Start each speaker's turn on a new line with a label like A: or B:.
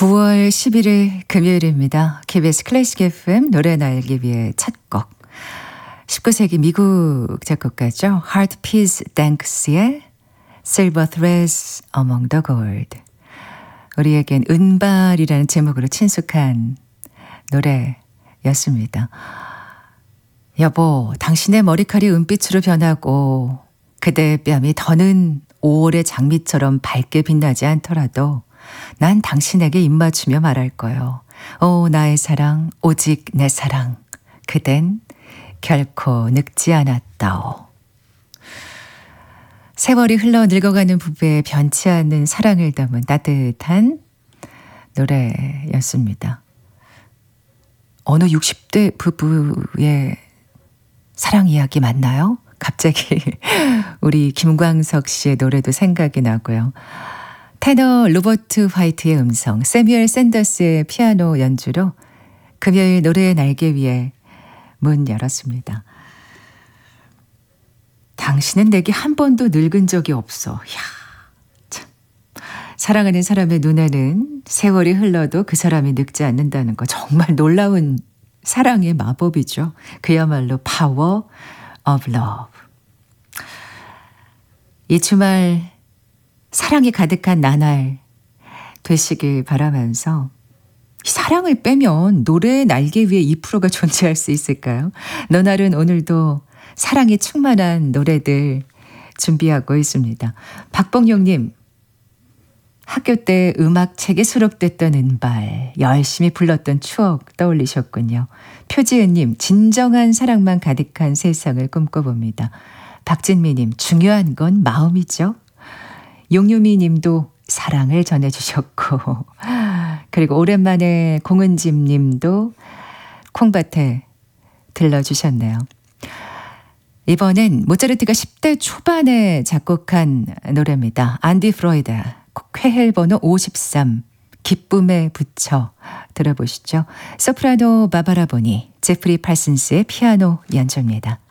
A: 9월 11일 금요일입니다. KBS 클래식 FM 노래 날기 위해 첫 곡. 19세기 미국 작곡가죠. Heart Peace Danks의 Silver Threads Among the Gold. 우리에겐 은발이라는 제목으로 친숙한 노래였습니다. 여보, 당신의 머리칼이 은빛으로 변하고 그대의 뺨이 더는 5월의 장미처럼 밝게 빛나지 않더라도 난 당신에게 입맞추며 말할 거요. 오, 나의 사랑, 오직 내 사랑. 그댄 결코 늙지 않았다오. 세월이 흘러 늙어가는 부부의 변치 않는 사랑을 담은 따뜻한 노래였습니다. 어느 60대 부부의 사랑 이야기 맞나요? 갑자기 우리 김광석 씨의 노래도 생각이 나고요. 테너 로버트 화이트의 음성, 세뮤얼 샌더스의 피아노 연주로 금요일 노래의 날개 위에 문 열었습니다. 당신은 내게 한 번도 늙은 적이 없어. 이야, 참. 사랑하는 사람의 눈에는 세월이 흘러도 그 사람이 늙지 않는다는 거 정말 놀라운 사랑의 마법이죠. 그야말로 파워 오브 러브. 이 주말 사랑이 가득한 나날 되시길 바라면서 이 사랑을 빼면 노래의 날개 위에 2%가 존재할 수 있을까요? 너날은 오늘도 사랑이 충만한 노래들 준비하고 있습니다. 박봉용님, 학교 때 음악책에 수록됐던 은발, 열심히 불렀던 추억 떠올리셨군요. 표지은님, 진정한 사랑만 가득한 세상을 꿈꿔봅니다. 박진미님, 중요한 건 마음이죠. 용유미 님도 사랑을 전해주셨고, 그리고 오랜만에 공은집 님도 콩밭에 들러주셨네요. 이번엔 모차르트가 10대 초반에 작곡한 노래입니다. 안디 프로이드, 쾌헬 번호 53, 기쁨에 붙여 들어보시죠. 소프라노 바바라 보니, 제프리 팔슨스의 피아노 연주입니다.